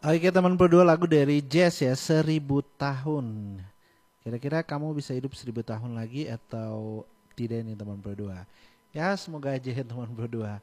Oke teman berdua, lagu dari Jazz ya, 1000 tahun. Kira-kira kamu bisa hidup 1000 tahun lagi atau tidak nih teman berdua? Ya semoga aja ya teman berdua.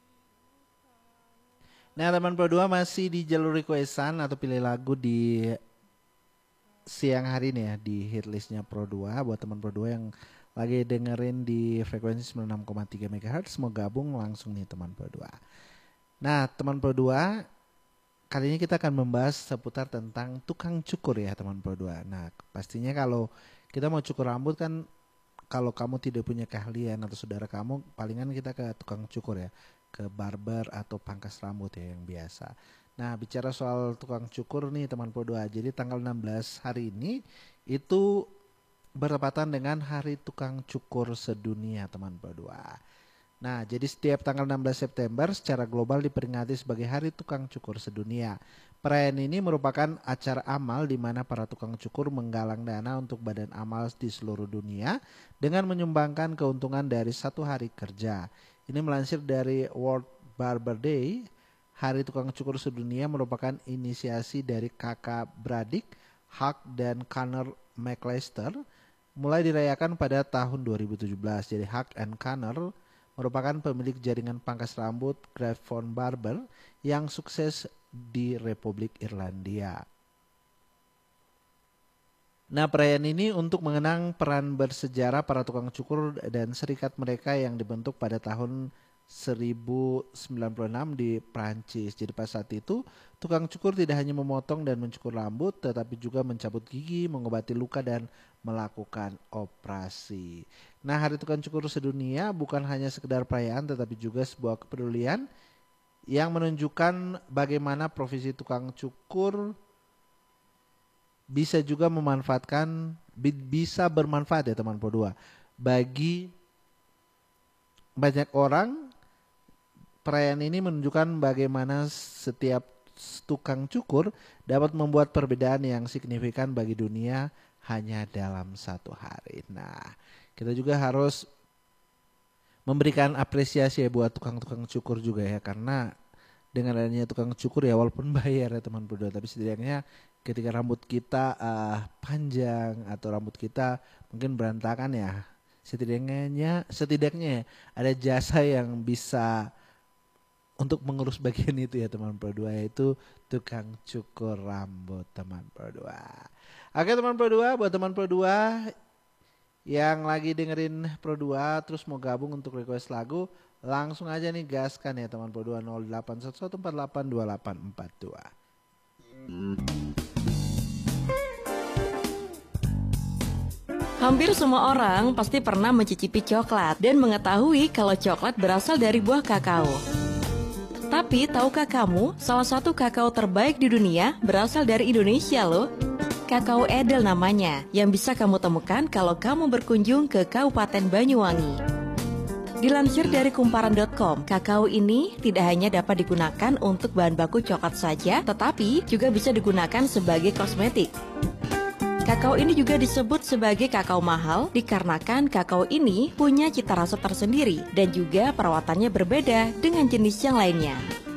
Nah teman berdua, masih di jalur requestan atau pilih lagu di siang hari ini ya, di hitlistnya Pro 2. Buat teman Pro 2 yang lagi dengerin di frekuensi 96,3 MHz, mau gabung langsung nih teman Pro 2. Nah teman Pro 2, kali ini kita akan membahas seputar tentang tukang cukur ya teman Pro 2. Nah pastinya kalau kita mau cukur rambut kan, kalau kamu tidak punya keahlian atau saudara kamu, palingan kita ke tukang cukur ya, ke barber atau pangkas rambut ya yang biasa. Nah bicara soal tukang cukur nih teman Pro 2, jadi tanggal 16 hari ini itu bertepatan dengan Hari Tukang Cukur Sedunia teman Pro 2. Nah, jadi setiap tanggal 16 September secara global diperingati sebagai Hari Tukang Cukur Sedunia. Perayaan ini merupakan acara amal di mana para tukang cukur menggalang dana untuk badan amal di seluruh dunia dengan menyumbangkan keuntungan dari satu hari kerja. Ini melansir dari World Barber Day. Hari Tukang Cukur Sedunia merupakan inisiasi dari kakak beradik Hugh dan Connor McLeister, mulai dirayakan pada tahun 2017. Jadi Hugh and Connor merupakan pemilik jaringan pangkas rambut Grafton Barber yang sukses di Republik Irlandia. Nah, perayaan ini untuk mengenang peran bersejarah para tukang cukur dan serikat mereka yang dibentuk pada tahun 1096 di Prancis. Jadi pas saat itu tukang cukur tidak hanya memotong dan mencukur rambut, tetapi juga mencabut gigi, mengobati luka dan melakukan operasi. Nah, Hari Tukang Cukur Sedunia bukan hanya sekedar perayaan, tetapi juga sebuah kepedulian yang menunjukkan bagaimana profesi tukang cukur bisa juga bisa bermanfaat ya teman Pro 2 bagi banyak orang. Perayaan ini menunjukkan bagaimana setiap tukang cukur dapat membuat perbedaan yang signifikan bagi dunia hanya dalam satu hari. Nah, kita juga harus memberikan apresiasi ya buat tukang-tukang cukur juga ya, karena dengan adanya tukang cukur ya, walaupun bayar ya teman berdua, tapi setidaknya ketika rambut kita panjang atau rambut kita mungkin berantakan ya, setidaknya ada jasa yang bisa untuk mengurus bagian itu ya teman Pro 2, yaitu tukang cukur rambut teman Pro 2. Oke teman Pro 2, buat teman Pro 2 yang lagi dengerin Pro 2 terus mau gabung untuk request lagu, langsung aja nih gaskan ya teman Pro 2, 0811482842. Hampir semua orang pasti pernah mencicipi coklat dan mengetahui kalau coklat berasal dari buah kakao. Tapi tahukah kamu, salah satu kakao terbaik di dunia berasal dari Indonesia loh. Kakao Edel namanya, yang bisa kamu temukan kalau kamu berkunjung ke Kabupaten Banyuwangi. Dilansir dari kumparan.com, kakao ini tidak hanya dapat digunakan untuk bahan baku coklat saja, tetapi juga bisa digunakan sebagai kosmetik. Kakao ini juga disebut sebagai kakao mahal dikarenakan kakao ini punya cita rasa tersendiri dan juga perawatannya berbeda dengan jenis yang lainnya.